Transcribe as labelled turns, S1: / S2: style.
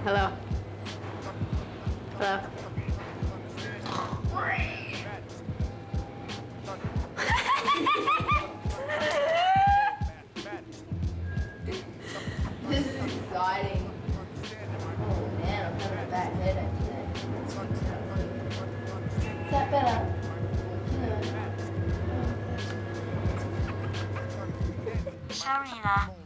S1: Hello. Hello. This is exciting. Oh man, I'm having a bad headache today. Is that better?
S2: Sorry 啦。